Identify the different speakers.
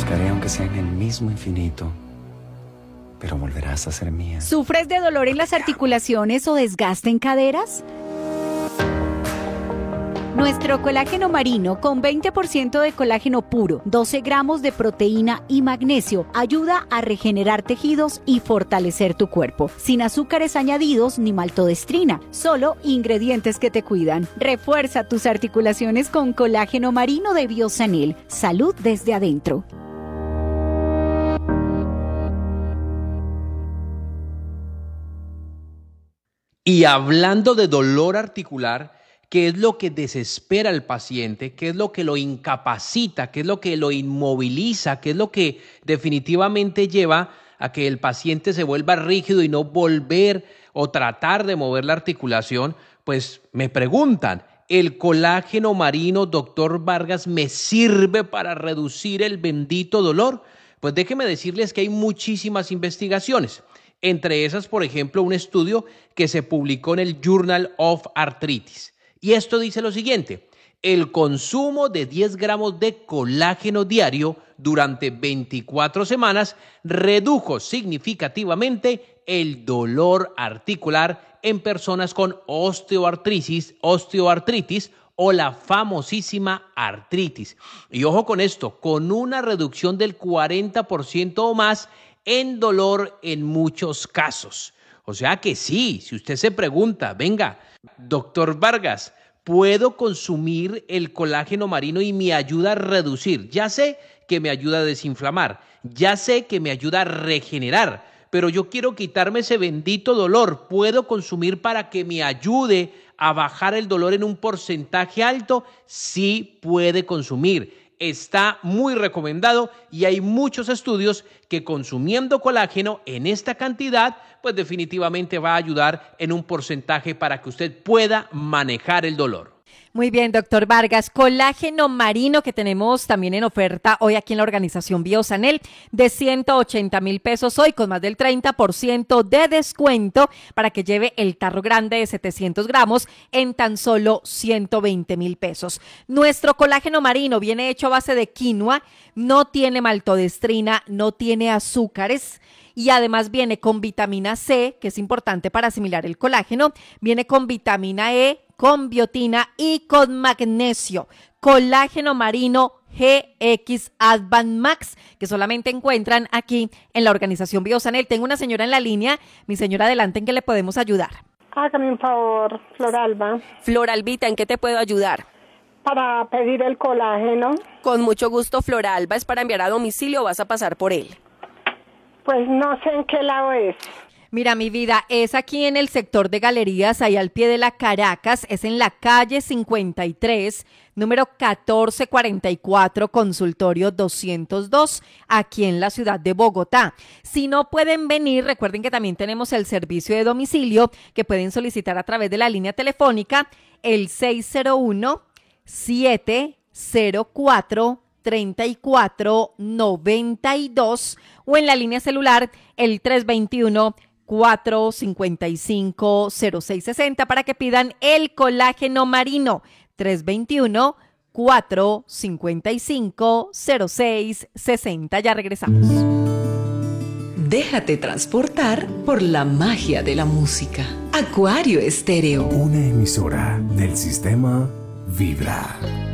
Speaker 1: buscaré aunque sea en el mismo infinito, pero volverás a ser mía.
Speaker 2: ¿Sufres de dolor en las articulaciones o desgaste en caderas? Nuestro colágeno marino con 20% de colágeno puro, 12 gramos de proteína y magnesio ayuda a regenerar tejidos y fortalecer tu cuerpo. Sin azúcares añadidos ni maltodestrina, solo ingredientes que te cuidan. Refuerza tus articulaciones con colágeno marino de Biosanil. Salud desde adentro.
Speaker 3: Y hablando de dolor articular, ¿qué es lo que desespera al paciente? ¿Qué es lo que lo incapacita? ¿Qué es lo que lo inmoviliza? ¿Qué es lo que definitivamente lleva a que el paciente se vuelva rígido y no volver o tratar de mover la articulación? Pues me preguntan, ¿el colágeno marino, doctor Vargas, me sirve para reducir el bendito dolor? Pues déjeme decirles que hay muchísimas investigaciones. Entre esas, por ejemplo, un estudio que se publicó en el Journal of Arthritis. Y esto dice lo siguiente: el consumo de 10 gramos de colágeno diario durante 24 semanas redujo significativamente el dolor articular en personas con osteoartritis o la famosísima artritis. Y ojo con esto, con una reducción del 40% o más en dolor en muchos casos. O sea que sí, si usted se pregunta, venga, doctor Vargas, ¿puedo consumir el colágeno marino y me ayuda a reducir? Ya sé que me ayuda a desinflamar, ya sé que me ayuda a regenerar, pero yo quiero quitarme ese bendito dolor. ¿Puedo consumir para que me ayude a bajar el dolor en un porcentaje alto? Sí puede consumir. Está muy recomendado y hay muchos estudios que consumiendo colágeno en esta cantidad, pues definitivamente va a ayudar en un porcentaje para que usted pueda manejar el dolor.
Speaker 4: Muy bien, doctor Vargas. Colágeno marino que tenemos también en oferta hoy aquí en la organización Biosanel de 180,000 pesos hoy con más del 30% de descuento para que lleve el tarro grande de 700 gramos en tan solo 120,000 pesos. Nuestro colágeno marino viene hecho a base de quinoa, no tiene maltodestrina, no tiene azúcares. Y además viene con vitamina C, que es importante para asimilar el colágeno, viene con vitamina E, con biotina y con magnesio. Colágeno marino GX Advan Max, que solamente encuentran aquí en la organización Biosanel. Tengo una señora en la línea. Mi señora, adelante, ¿en qué le podemos ayudar?
Speaker 5: Hágame un favor, Floralba.
Speaker 4: Floralbita, ¿en qué te puedo ayudar?
Speaker 5: Para pedir el colágeno.
Speaker 4: Con mucho gusto, Floralba. ¿Es para enviar a domicilio o vas a pasar por él?
Speaker 5: Pues no sé en qué lado es.
Speaker 4: Mira, mi vida, es aquí en el sector de galerías, ahí al pie de la Caracas, es en la calle 53, número 1444, consultorio 202, aquí en la ciudad de Bogotá. Si no pueden venir, recuerden que también tenemos el servicio de domicilio que pueden solicitar a través de la línea telefónica, el 601-704-3492 o en la línea celular el 321-455-0660 para que pidan el colágeno marino. 321-455-0660. Ya regresamos.
Speaker 6: Déjate transportar por la magia de la música. Acuario Estéreo.
Speaker 7: Una emisora del sistema Vibra.